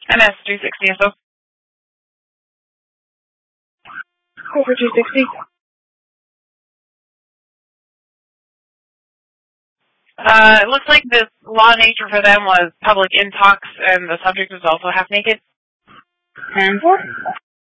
MS-360, so. Over 260. It looks like the law nature for them was public intox, and the subject was also half naked. 10-4.